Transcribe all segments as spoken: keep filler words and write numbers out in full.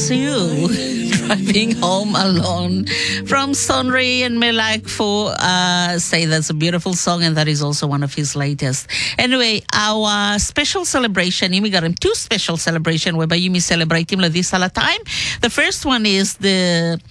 Sue driving home alone from Sonri, and me like for uh, say that's a beautiful song, and that is also one of his latest. Anyway, our special celebration, Yumi got him two special celebration whereby Yumi celebrate him like this all the time. The first one is the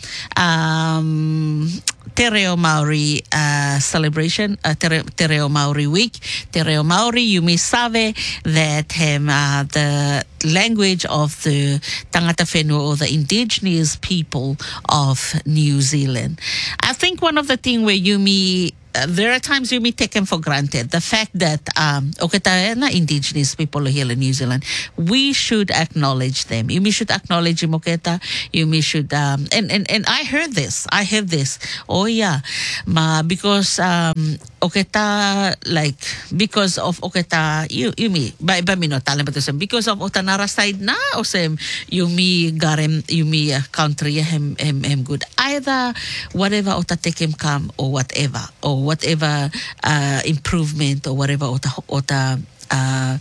um Te Reo Maori uh, celebration, uh, Te, Re, Te Reo Maori week. Te Reo Maori, Yumi sabe that um, uh, the language of the tangata whenua, or the indigenous people of New Zealand. I think one of the things where Yumi, uh, there are times Yumi taken for granted, the fact that um, okay, na indigenous people here in New Zealand, we should acknowledge them. Yumi should acknowledge him, okay, Yumi should, um, and, and, and I heard this, I heard this, oh yeah, ma, because, um, okay, like, because of, okay, Yumi, ba, ba, mino, tala ba to, because of Otanara side na, o sem, Yumi garem, Yumi uh, country, hem, hem, hem good. Either whatever ota take him come, or whatever, or whatever uh, improvement, or whatever ota, ota uh,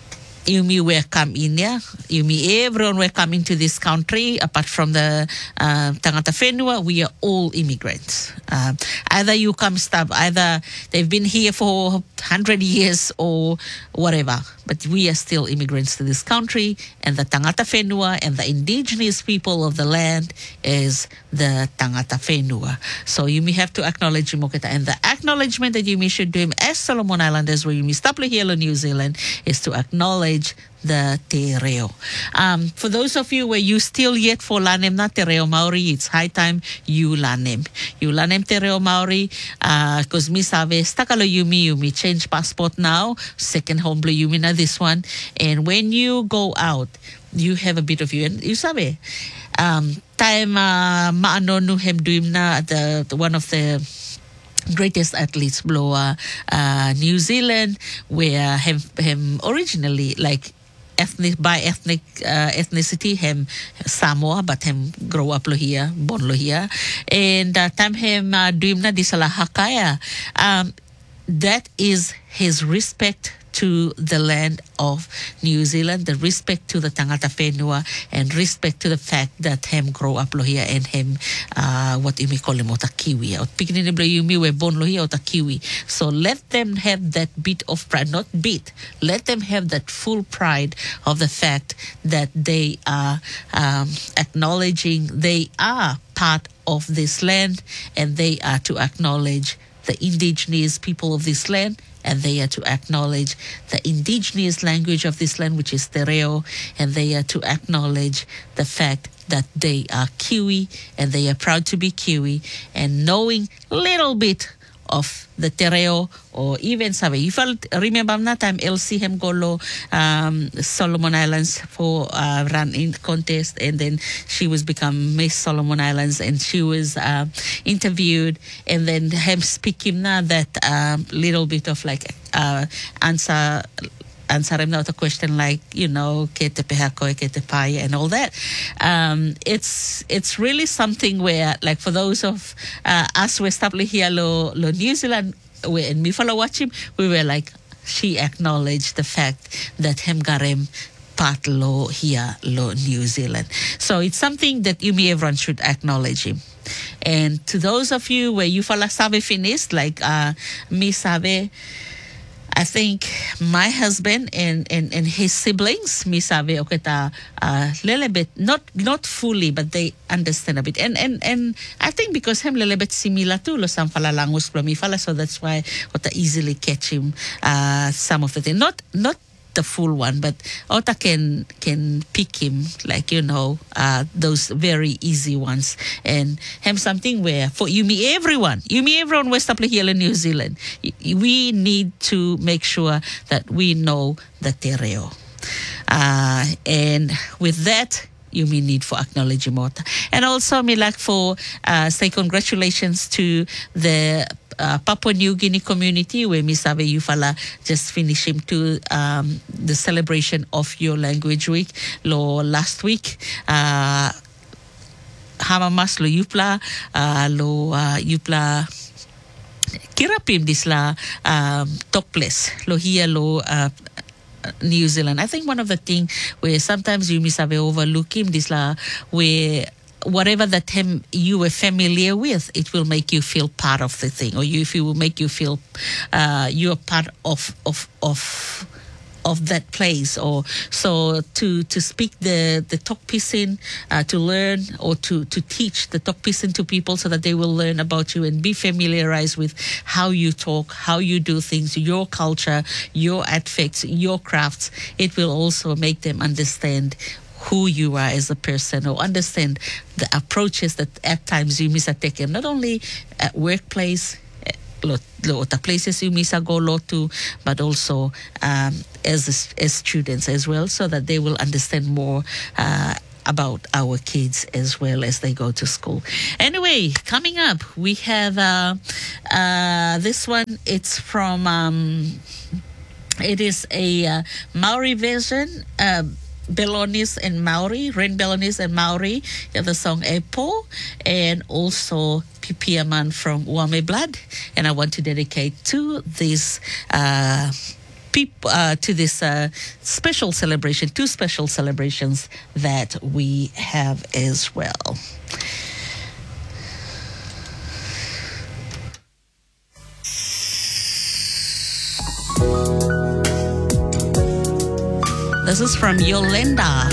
Yumi will come in, yeah. Yumi, everyone will come into this country, apart from the uh, tangata whenua, we are all immigrants. Uh, either you come stop, either they've been here for one hundred years or whatever, but we are still immigrants to this country, and the tangata whenua and the indigenous people of the land is the tangata whenua. So Yumi have to acknowledge him, and the acknowledgement that Yumi should do him as Solomon Islanders, where Yumi stop here in New Zealand, is to acknowledge the Te Reo. Um, for those of you where you still yet for Lanem na Te Reo Maori, it's high time you Lanem. You Lanem Te Reo Maori, because uh, mi sabe, stakalo Yumi, Yumi change passport now, second home blue Yumi na this one, and when you go out, you have a bit of you, and you sabe, um, time uh, maano nu hem duim na, the, the one of the greatest athletes blow uh, uh, New Zealand, where him, him originally like ethnic by ethnic uh, ethnicity him Samoa, but him grow up lo here, born lo here, and uh, time him uh, doing na di sala hakaya. Um, that is his respect to the land of New Zealand, the respect to the tangata whenua, and respect to the fact that him grow up lo here, and him uh, what Yumi call him ota kiwi. Out beginning Yumi were born lo here ota kiwi. So let them have that bit of pride, not bit. Let them have that full pride of the fact that they are um, acknowledging they are part of this land, and they are to acknowledge the indigenous people of this land, and they are to acknowledge the indigenous language of this land, which is Te Reo, and they are to acknowledge the fact that they are Kiwi, and they are proud to be Kiwi, and knowing a little bit of the Te Reo, or even sabe, if I remember that time L C hem golo um, Solomon Islands for uh, run in contest, and then she was become Miss Solomon Islands, and she was uh, interviewed, and then hem speak him na that um, little bit of like uh, answer answer him now the question like, you know, ke te peha koe, ke te pai, and all that. Um, it's it's really something where, like, for those of uh, us West Apple here, lo, lo New Zealand, we, and me follow watch him, we were like, she acknowledged the fact that hem garem part lo here, lo New Zealand. So it's something that you may everyone should acknowledge him. And to those of you where you follow sabe finished, like uh, me sabe, I think my husband and, and, and his siblings, mi sabe, okay, ta, uh, little bit, not not fully, but they understand a bit. And and and I think because him little bit similar to lo sam fala langus mi fala, so that's why ota easily catch him uh, some of the things. Not not the full one, but ota can can pick him, like, you know, uh, those very easy ones, and have something where for you me everyone you me everyone West Apple here in New Zealand, we need to make sure that we know the Te Reo, uh, and with that you may need for acknowledging Mota. And also me like for uh, say congratulations to the Uh, Papua New Guinea community, where mi sabe you fala just finish him to um, the celebration of your language week lo last week. Uh, hama mas lo yupla uh, lo uh, yupla kirapim disla um, took place lo here lo uh, New Zealand. I think one of the thing where sometimes you miss have overlook him this la where whatever the term you were familiar with, it will make you feel part of the thing, or you if it will make you feel uh, you're part of of of of that place. Or so to to speak the the Tok Pisin, uh, to learn or to to teach the Tok Pisin to people so that they will learn about you and be familiarized with how you talk, how you do things, your culture, your affects, your crafts. It will also make them understand who you are as a person, or understand the approaches that at times you miss a take, not only at workplace, lot, lot of places you miss a go lot to, but also um, as as students as well, so that they will understand more uh, about our kids as well as they go to school. Anyway, coming up, we have uh, uh, this one. It's from, um, it is a uh, Maori version, uh, Belonis and Maori, Ren Belonis and Maori, yeah, the song Epo, and also Pipiaman from Wame Blood. And I want to dedicate to this uh, peop- uh, to this uh, special celebration, two special celebrations that we have as well. This is from Yolanda.